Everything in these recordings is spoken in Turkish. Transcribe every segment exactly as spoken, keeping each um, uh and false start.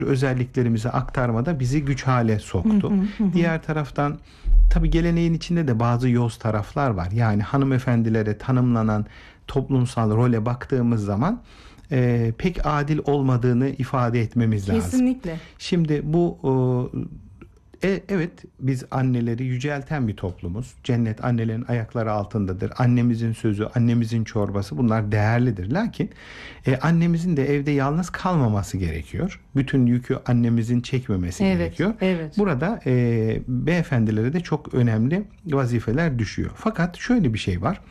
özelliklerimizi aktarmada bizi güç hale soktu. Hı hı hı. Diğer taraftan tabii geleneğin içinde de bazı yoz taraflar var. Yani hanımefendilere tanımlanan toplumsal role baktığımız zaman e, pek adil olmadığını ifade etmemiz lazım. Kesinlikle. Şimdi bu e, evet biz anneleri yücelten bir toplumuz. Cennet annelerin ayakları altındadır. Annemizin sözü, annemizin çorbası bunlar değerlidir. Lakin e, annemizin de evde yalnız kalmaması gerekiyor. Bütün yükü annemizin çekmemesi Evet, gerekiyor. evet. Burada e, beyefendilere de çok önemli vazifeler düşüyor. Fakat şöyle bir şey var.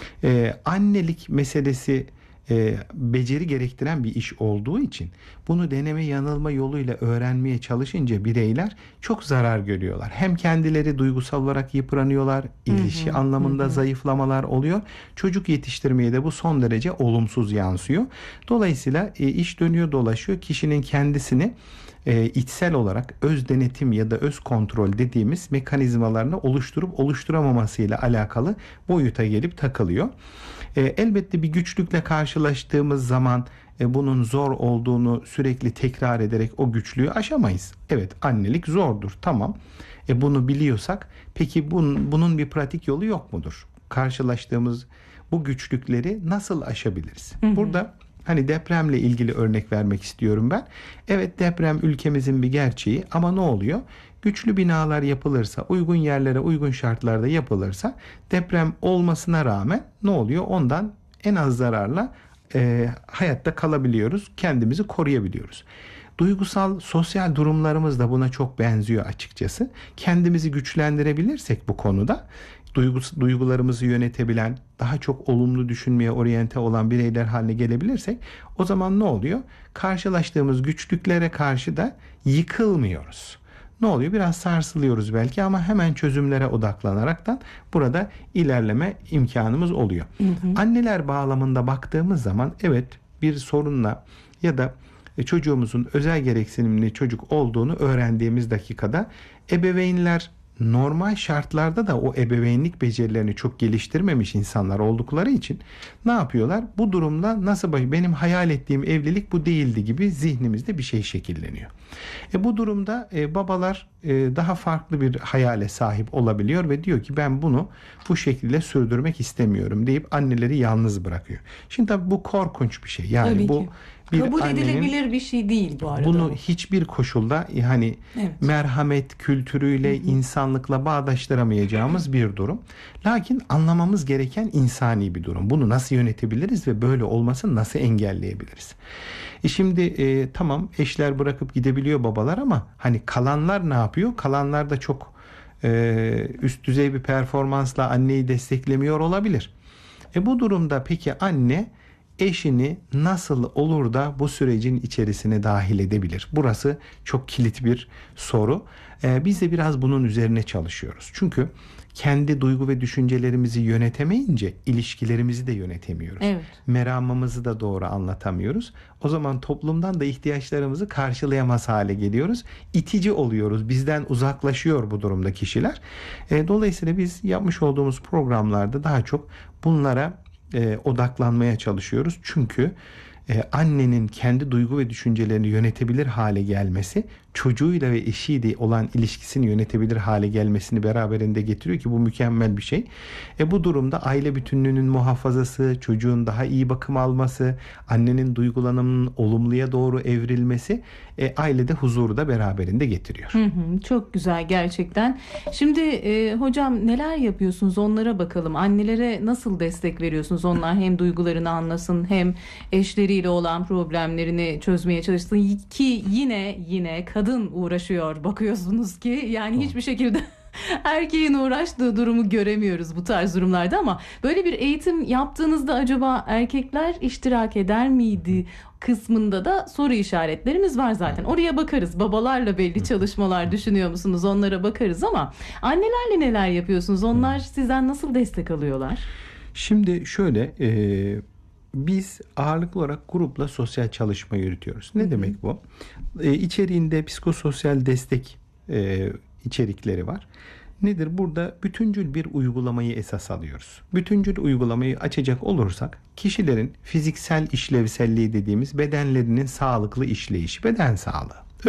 E, annelik meselesi E, beceri gerektiren bir iş olduğu için bunu deneme yanılma yoluyla öğrenmeye çalışınca bireyler çok zarar görüyorlar. Hem kendileri duygusal olarak yıpranıyorlar, ilişki Hı hı, anlamında hı. zayıflamalar oluyor. Çocuk yetiştirmeye de bu son derece olumsuz yansıyor. Dolayısıyla e, iş dönüyor dolaşıyor. Kişinin kendisini e, içsel olarak öz denetim ya da öz kontrol dediğimiz mekanizmalarını oluşturup oluşturamamasıyla alakalı boyuta gelip takılıyor. E, elbette bir güçlükle karşılaştığımız zaman e, bunun zor olduğunu sürekli tekrar ederek o güçlüğü aşamayız. Evet, annelik zordur, tamam. E, bunu biliyorsak peki bunun, bunun bir pratik yolu yok mudur? Karşılaştığımız bu güçlükleri nasıl aşabiliriz? Hı hı. Burada hani depremle ilgili örnek vermek istiyorum ben. Evet, deprem ülkemizin bir gerçeği ama ne oluyor? Güçlü binalar yapılırsa, uygun yerlere, uygun şartlarda yapılırsa deprem olmasına rağmen ne oluyor? Ondan en az zararla e, hayatta kalabiliyoruz, kendimizi koruyabiliyoruz. Duygusal, sosyal durumlarımız da buna çok benziyor açıkçası. Kendimizi güçlendirebilirsek bu konuda, duygus, duygularımızı yönetebilen, daha çok olumlu düşünmeye oryante olan bireyler haline gelebilirsek o zaman ne oluyor? Karşılaştığımız güçlüklere karşı da yıkılmıyoruz. Ne oluyor? Biraz sarsılıyoruz belki ama hemen çözümlere odaklanaraktan burada ilerleme imkanımız oluyor. Hı hı. Anneler bağlamında baktığımız zaman evet bir sorunla ya da çocuğumuzun özel gereksinimli çocuk olduğunu öğrendiğimiz dakikada ebeveynler normal şartlarda da o ebeveynlik becerilerini çok geliştirmemiş insanlar oldukları için ne yapıyorlar? Bu durumda nasıl baş... benim hayal ettiğim evlilik bu değildi gibi zihnimizde bir şey şekilleniyor. E bu durumda e, babalar e, daha farklı bir hayale sahip olabiliyor ve diyor ki ben bunu bu şekilde sürdürmek istemiyorum deyip anneleri yalnız bırakıyor. Şimdi tabii bu korkunç bir şey. Yani Tabii bu ki. bir Kabul annenin, edilebilir bir şey değil bu arada. bunu hiçbir koşulda yani Evet. merhamet kültürüyle, hı hı. insanlıkla bağdaştıramayacağımız bir durum. Lakin anlamamız gereken insani bir durum. Bunu nasıl yönetebiliriz ve böyle olmasını nasıl engelleyebiliriz? E şimdi e, tamam eşler bırakıp gidebiliyor babalar ama hani kalanlar ne yapıyor? Kalanlar da çok e, üst düzey bir performansla anneyi desteklemiyor olabilir. E bu durumda peki anne eşini nasıl olur da bu sürecin içerisine dahil edebilir? Burası çok kilit bir soru. Ee, biz de biraz bunun üzerine çalışıyoruz. Çünkü kendi duygu ve düşüncelerimizi yönetemeyince ilişkilerimizi de yönetemiyoruz. Evet. Meramımızı da doğru anlatamıyoruz. O zaman toplumdan da ihtiyaçlarımızı karşılayamaz hale geliyoruz. İtici oluyoruz. Bizden uzaklaşıyor bu durumda kişiler. Ee, dolayısıyla biz yapmış olduğumuz programlarda daha çok bunlara E, odaklanmaya çalışıyoruz. Çünkü e, annenin kendi duygu ve düşüncelerini yönetebilir hale gelmesi çocuğuyla ve eşiyle olan ilişkisini yönetebilir hale gelmesini beraberinde getiriyor ki bu mükemmel bir şey. E, bu durumda aile bütünlüğünün muhafazası, çocuğun daha iyi bakım alması, annenin duygulanımının olumluya doğru evrilmesi e, ailede huzuru da beraberinde getiriyor. Hı hı, çok güzel gerçekten. Şimdi e, hocam neler yapıyorsunuz onlara bakalım. Annelere nasıl destek veriyorsunuz? Onlar hem duygularını anlasın hem eşleriyle olan problemlerini çözmeye çalışsın ki yine yine kadın uğraşıyor bakıyorsunuz ki yani oh. hiçbir şekilde erkeğin uğraştığı durumu göremiyoruz bu tarz durumlarda ama böyle bir eğitim yaptığınızda acaba erkekler iştirak eder miydi kısmında da soru işaretlerimiz var zaten. Oraya bakarız. Babalarla belli çalışmalar düşünüyor musunuz? Onlara bakarız ama annelerle neler yapıyorsunuz? Onlar sizden nasıl destek alıyorlar? Şimdi şöyle e, biz ağırlıklı olarak grupla sosyal çalışma yürütüyoruz. Ne Hı-hı. demek bu? E, içeriğinde psikososyal destek e, içerikleri var. Nedir? Burada bütüncül bir uygulamayı esas alıyoruz. Bütüncül uygulamayı açacak olursak kişilerin fiziksel işlevselliği dediğimiz bedenlerinin sağlıklı işleyişi, beden sağlığı.